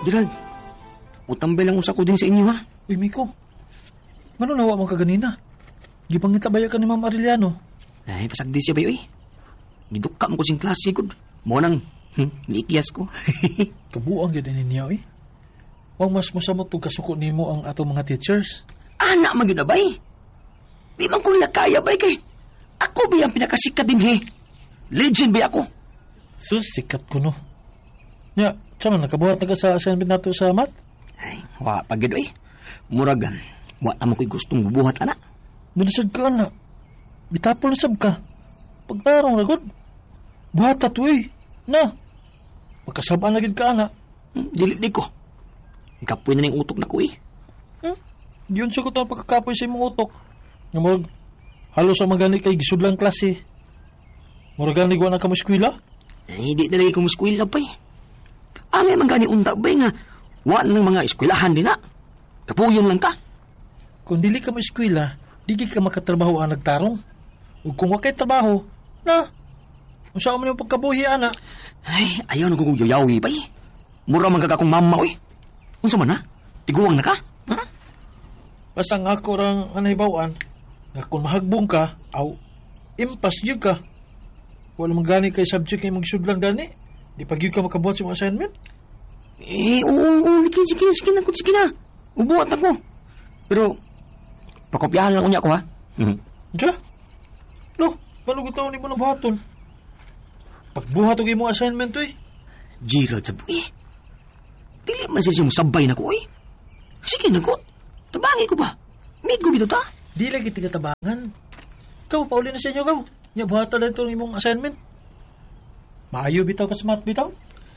Gerald, utambay lang usa ko din sa inyo, ha? Uy, Miko. Ngano nawa mo ka ganina? Gipangita baya ka ni Ma'am Arellano. Ay, pasagdi siya ba, uy? Gidukka mo ko sing klase ko. Mo nang, niikyas ko. Kabuang yun ninyo, eh. Wang mas masamot to kasuko nimo ang ato mga teachers. Anak man yun na, bay. Di man ko nila kaya, bay, kay ako ba yung pinakasikat din, he? Legend ba ako? Sus, sikat ko, no. Nya, sama nakabuhat na ka sa assignment nato sa math? Ay, wa pagid, uy. Muragan, wa naman ko'y gustong bubuhat, anak. Munasad ka, anak. Bitapol sab ka. Pagtarong na, god. Buhata to, eh. Na. Magkasabaan na gid ka, anak. Dili ko. Ikapoy na ning utok na ko, eh. Yun sa ko ang pagkakapoy sa imong utok. Nga mag, halos ang magani kay gisudlang klase. Muragani gwa na ka mo eskwela? Ay, di talaga ko muskwila, bay. Angay man gani unta, bay, nga. Wa ng mga eskwelahan din, na. Kapuyon lang ka. Kung dili ka mo eskwela, di ka makatrabaho ang nagtarong. Ug kung wakay trabaho, na, usa mo yung pagkabuhi, anak. Ay, ayaw na kong yayawi, bay. Mura man kagakong mama, oy. Unsa man, ha? Tiguwang na ka? Ha? Basta nga ako rang anaybawan, nga kung mahagbong ka, aw, impas yun ka. Wala man gani kay subject kay magsudlan gani. Di pag yun ka makabuhat sa mga assignment. Eh, oo, sige na. Ubuhat ako. Pero, pakopyahan lang unya ko, ha? Diya? Lo, paano ko ni mo na buhaton? Pagbuhat og imong assignment, eh. Gerald, sabi, eh. Dili man siya sabay na ko, eh. Sige na ko. Tabangi ko ba? Migo bito ta? Di lagi tigatabangan. Ikaw, pauli na sa inyo, ikaw. Nya buhatan lang itong imong assignment. Maayo bitaw ka smart bitaw?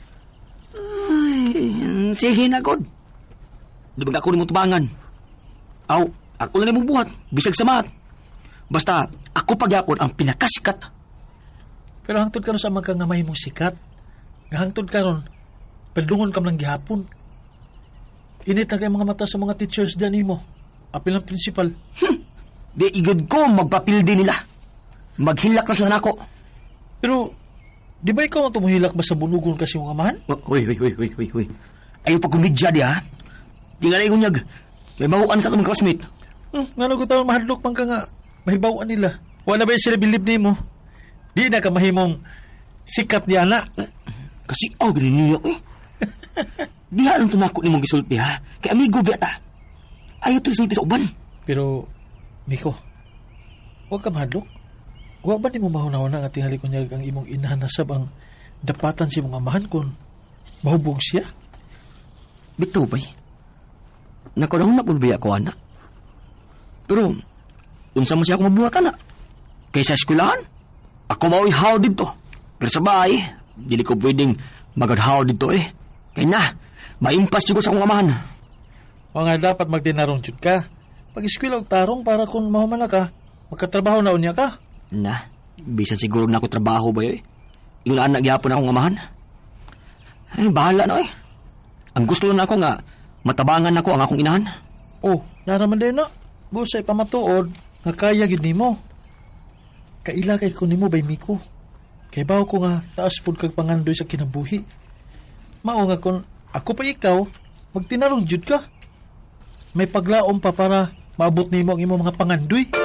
Ay, sige na, God. Di ba ako ni mo tabangan? Aw, ako na mong buhat. Bisag sa mat. Basta, ako pagyapon ang pinakasikat. Pero hangtod ka ron sa mga nga mahimong sikat. Nga hangtod ka ron, padungon ka lang gihapon. Init na kayo mga mata sa mga teachers dyan mo. Apil ng principal. Di igod ko magpapildi nila. Maghilak na sila ako. Pero, di ba ikaw ang tumuhilak ba sa bunugon kasi mong amahan? Uy. Ayaw pa kumidya di, ha? Tingalay ko niyag. May mahukan sa kamang classmate. Nga nagutaw mahadlok pang ka nga. Mahibawaan nila. Wala ba yung sila bilib ni mo? Di na ka mahimong sikat ni anak. Kasi, ganun eh. Di halong tunako ni mong gisulti, ha? Kay amigo biyata. Ayaw ito isulti sa uban. Pero, Miko, huwag ka mahadlok. Huwag ba di mo mahunaw na nga tingali ko niya ang imong inahanasab ang dapatan si mong amahan kung mahubog siya? Bito ba'y? Nakunahon na pulbaya ko, anak. Pero, unsa mo siya ako mabuhat, anak? Kaysa eskwelahan, ako mauwi how dito. Pero sa bahay, dili ko pwedeng magad-how dito, eh. Kaya na, maimpas ko sa akong amahan. O nga dapat magdinarong jud ka. Pag-eskwela og tarong para kung mahuman na ka, magkatrabaho na unya ka. Na, bisan siguro na ako trabaho ba yun, eh. Yung anak gyapon akong amahan. Ay, bahala na, eh. Ang gusto lang ako nga, matabangan ako ang akong inahan. Oh, naraman din na. Busay pamatuod, nga kaya gid nimo. Kaila kay ko nimo bay Miko. Kay bawo ko nga taas pud kag pangandoy sa kinabuhi. Mao nga kon ako pa ikaw, magtinarong jud ka. May paglaom pa para maabot nimo ang imong mga pangandoy.